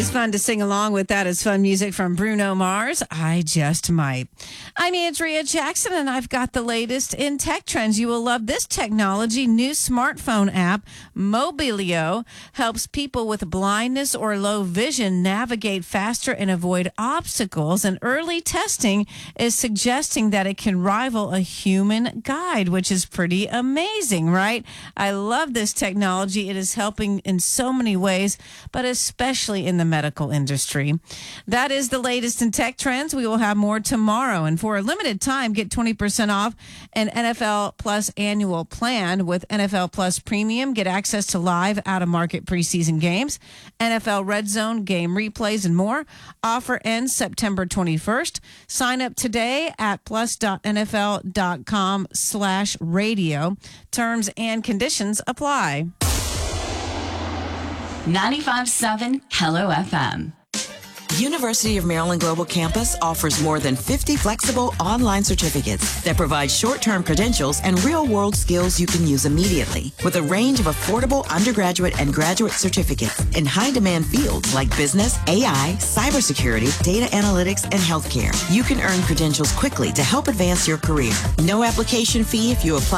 Always fun to sing along with. That is fun music from Bruno Mars. I Just Might. I'm Andrea Jackson, and I've got the latest in tech trends. You will love this technology. New smartphone app, Mobilio, helps people with blindness or low vision navigate faster and avoid obstacles. And early testing is suggesting that it can rival a human guide, which is pretty amazing, right? I love this technology. It is helping in so many ways, but especially in the medical industry. That is the latest in tech trends. We will have more tomorrow. And for a limited time, get 20% off an NFL Plus annual plan with NFL Plus Premium. Get access to live out-of-market preseason games, NFL Red Zone game replays, and more. Offer ends September 21st. Sign up today at plus.nfl.com/radio. Terms and conditions apply. 95.7 Hello FM. University of Maryland Global Campus offers more than 50 flexible online certificates that provide short-term credentials and real-world skills you can use immediately, with a range of affordable undergraduate and graduate certificates in high-demand fields like business, AI, cybersecurity, data analytics, and healthcare. You can earn credentials quickly to help advance your career. No application fee if you apply